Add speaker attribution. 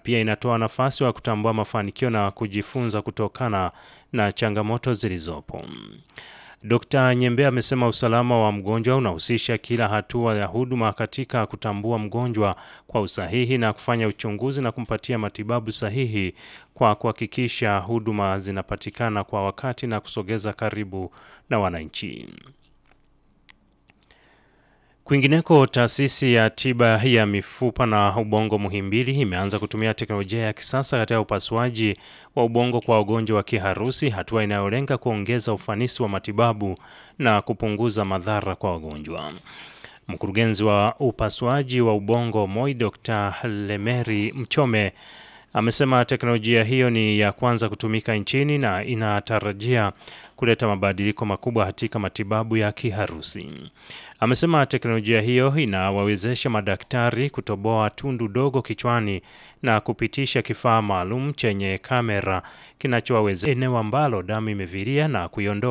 Speaker 1: pia inatoa nafasi wa kutambua mafanikio na kujifunza kutokana na changamoto zilizopo. Dr. Nyembe amesema usalama wa mgonjwa unahusisha kila hatua ya huduma katika kutambua mgonjwa kwa usahihi na kufanya uchunguzi na kumpatia matibabu sahihi kwa kuhakikisha huduma zinapatikana kwa wakati na kusogeza karibu na wananchi. Kwingineko, taasisi ya tiba ya mifupa na ubongo Muhimbili imeanza kutumia teknolojia ya kisasa katika upasuaji wa ubongo kwa wagonjwa wa kiharusi, hatua inayolenga kuongeza ufanisi wa matibabu na kupunguza madhara kwa wagonjwa. Mkurugenzi wa upasuaji wa ubongo MOI Dr. Lemeri Mchome amesema teknolojia hiyo ni ya kwanza kutumika nchini na inatarajia kuleta mabadiliko makubwa katika matibabu ya kiharusi. Amesema teknolojia hiyo inawawezesha madaktari kutoboa tundu dogo kichwani na kupitisha kifaa maalum chenye kamera kinachowawezesha eneo ambalo damu imeviria na kuiondoa